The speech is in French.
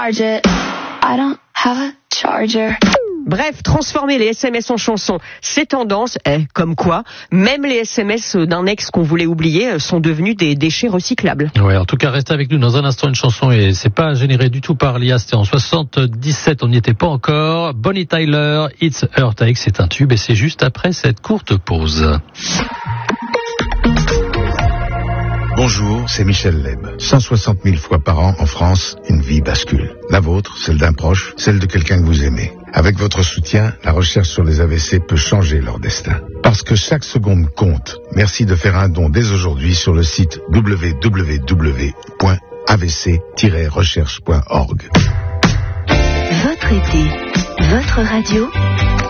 Bref, transformer les SMS en chansons, c'est tendance, comme quoi, même les SMS d'un ex qu'on voulait oublier sont devenus des déchets recyclables. Ouais, en tout cas, restez avec nous dans un instant, une chanson, et c'est pas généré du tout par l'IA, c'était en 77, on n'y était pas encore. Bonnie Tyler, It's Her Take, c'est un tube, et c'est juste après cette courte pause. Bonjour, c'est Michel Leb. 160 000 fois par an, en France, une vie bascule. La vôtre, celle d'un proche, celle de quelqu'un que vous aimez. Avec votre soutien, la recherche sur les AVC peut changer leur destin. Parce que chaque seconde compte, merci de faire un don dès aujourd'hui sur le site www.avc-recherche.org. Votre été, votre radio,